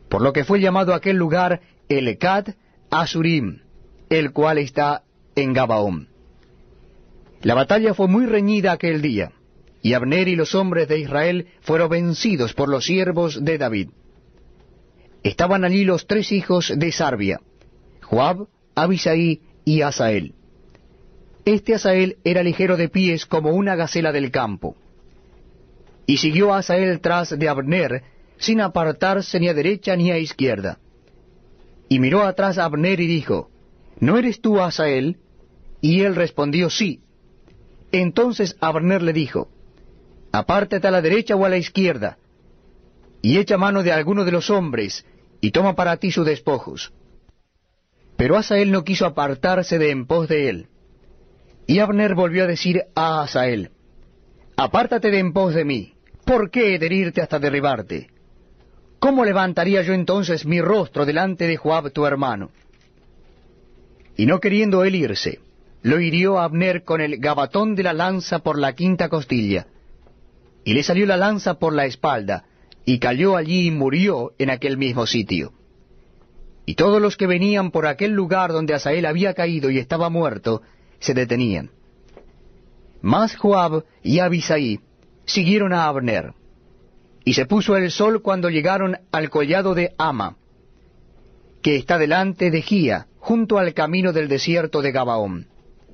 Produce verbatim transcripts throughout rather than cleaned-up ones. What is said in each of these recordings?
por lo que fue llamado aquel lugar Elecad Asurim, el cual está en Gabaón. La batalla fue muy reñida aquel día, y Abner y los hombres de Israel fueron vencidos por los siervos de David. Estaban allí los tres hijos de Sarbia, Joab, Abisai y Asael. Este Asael era ligero de pies como una gacela del campo. Y siguió Asael tras de Abner, sin apartarse ni a derecha ni a izquierda. Y miró atrás a Abner y dijo, ¿no eres tú Asael? Y él respondió, sí. Entonces Abner le dijo, apártate a la derecha o a la izquierda, y echa mano de alguno de los hombres, y toma para ti sus despojos. Pero Asael no quiso apartarse de en pos de él. Y Abner volvió a decir a Asael, apártate de en pos de mí, ¿por qué he de herirte hasta derribarte? ¿Cómo levantaría yo entonces mi rostro delante de Joab tu hermano? Y no queriendo él irse, lo hirió a Abner con el gabatón de la lanza por la quinta costilla, y le salió la lanza por la espalda, y cayó allí y murió en aquel mismo sitio. Y todos los que venían por aquel lugar donde Asael había caído y estaba muerto, se detenían. Mas Joab y Abisai siguieron a Abner. Y se puso el sol cuando llegaron al collado de Ama, que está delante de Gía, junto al camino del desierto de Gabaón.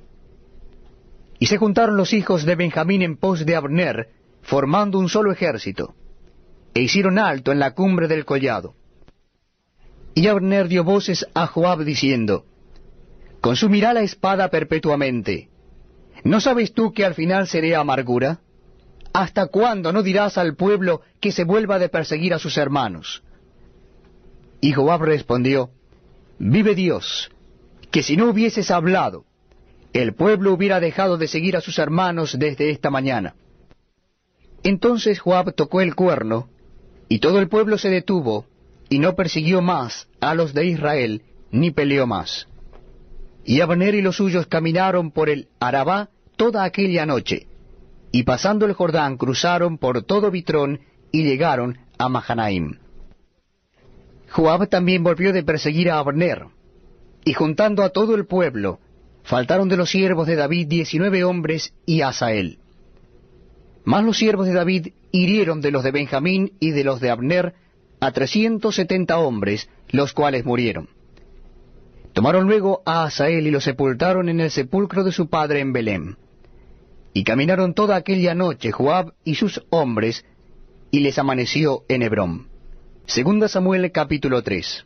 Y se juntaron los hijos de Benjamín en pos de Abner, formando un solo ejército, e hicieron alto en la cumbre del collado. Y Abner dio voces a Joab diciendo, consumirá la espada perpetuamente. ¿No sabes tú que al final seré amargura? ¿Hasta cuándo no dirás al pueblo que se vuelva de perseguir a sus hermanos? Y Joab respondió, vive Dios, que si no hubieses hablado, el pueblo hubiera dejado de seguir a sus hermanos desde esta mañana. Entonces Joab tocó el cuerno, y todo el pueblo se detuvo, y no persiguió más a los de Israel, ni peleó más. Y Abner y los suyos caminaron por el Arabá toda aquella noche, y pasando el Jordán cruzaron por todo Bitrón, y llegaron a Mahanaim. Joab también volvió de perseguir a Abner, y juntando a todo el pueblo, faltaron de los siervos de David diecinueve hombres y Asael. Mas los siervos de David hirieron de los de Benjamín y de los de Abner a trescientos setenta hombres, los cuales murieron. Tomaron luego a Asael y lo sepultaron en el sepulcro de su padre en Belén. Y caminaron toda aquella noche Joab y sus hombres, y les amaneció en Hebrón. Segunda Samuel capítulo tres.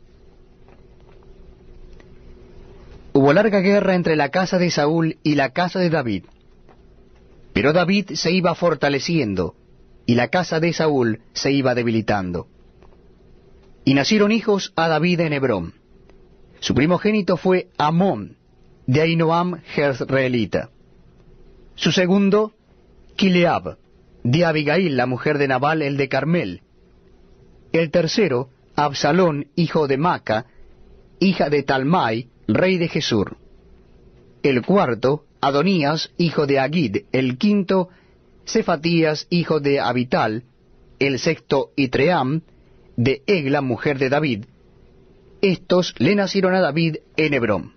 Hubo larga guerra entre la casa de Saúl y la casa de David. Pero David se iba fortaleciendo, y la casa de Saúl se iba debilitando. Y nacieron hijos a David en Hebrón. Su primogénito fue Amón, de Ahinoam Jezreelita. Su segundo, Kileab, de Abigail, la mujer de Nabal el de Carmel. El tercero, Absalón, hijo de Maca, hija de Talmai, rey de Gesur. El cuarto, Adonías, hijo de Agid. El quinto, Cefatías, hijo de Abital. El sexto, Itream, de Egla, mujer de David. Estos le nacieron a David en Hebrón.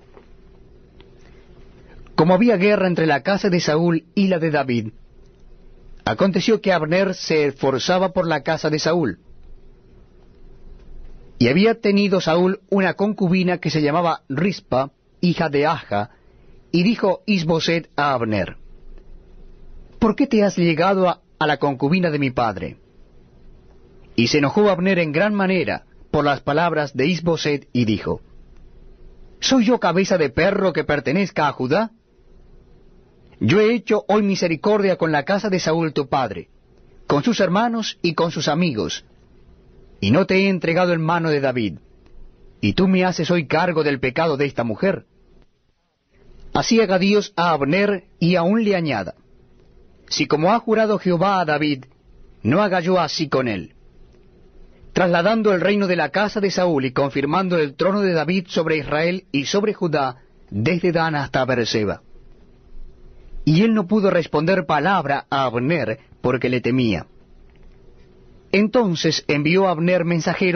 Como había guerra entre la casa de Saúl y la de David, aconteció que Abner se esforzaba por la casa de Saúl. Y había tenido Saúl una concubina que se llamaba Rispa, hija de Aja, y dijo Isboset a Abner, ¿por qué te has llegado a, a la concubina de mi padre? Y se enojó Abner en gran manera por las palabras de Isboset, y dijo, ¿soy yo cabeza de perro que pertenezca a Judá? Yo he hecho hoy misericordia con la casa de Saúl tu padre, con sus hermanos y con sus amigos, y no te he entregado en mano de David, y tú me haces hoy cargo del pecado de esta mujer. Así haga Dios a Abner, y aún le añada, si como ha jurado Jehová a David, no haga yo así con él, trasladando el reino de la casa de Saúl y confirmando el trono de David sobre Israel y sobre Judá, desde Dan hasta Beerseba. Y él no pudo responder palabra a Abner, porque le temía. Entonces envió Abner mensajeros